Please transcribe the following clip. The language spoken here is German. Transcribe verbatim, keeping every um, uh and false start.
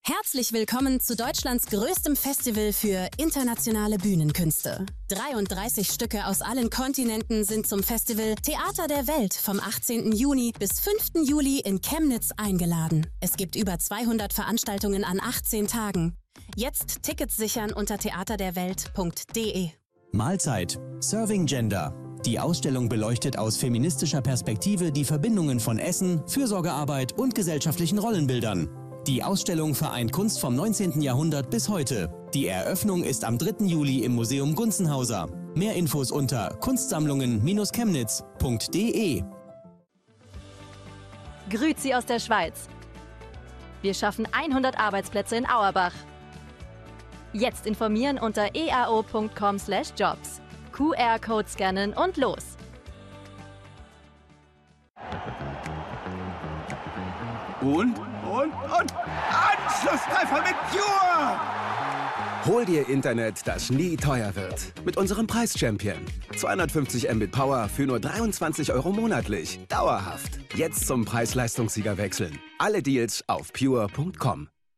Herzlich willkommen zu Deutschlands größtem Festival für internationale Bühnenkünste. dreiunddreißig Stücke aus allen Kontinenten sind zum Festival Theater der Welt vom achtzehnten Juni bis fünften Juli in Chemnitz eingeladen. Es gibt über zweihundert Veranstaltungen an achtzehn Tagen. Jetzt Tickets sichern unter theaterderwelt punkt de. Mahlzeit. Serving Gender. Die Ausstellung beleuchtet aus feministischer Perspektive die Verbindungen von Essen, Fürsorgearbeit und gesellschaftlichen Rollenbildern. Die Ausstellung vereint Kunst vom neunzehnten Jahrhundert bis heute. Die Eröffnung ist am dritten Juli im Museum Gunzenhauser. Mehr Infos unter kunstsammlungen chemnitz punkt de. Grüezi aus der Schweiz. Wir schaffen hundert Arbeitsplätze in Auerbach. Jetzt informieren unter e a o punkt com slash jobs. Q R-Code scannen und los. Und, und, und Anschlusstreffer mit Pure! Hol dir Internet, das nie teuer wird. Mit unserem Preis-Champion. zweihundertfünfzig Mbit Power für nur dreiundzwanzig Euro monatlich. Dauerhaft. Jetzt zum Preis-Leistungssieger wechseln. Alle Deals auf pure punkt com.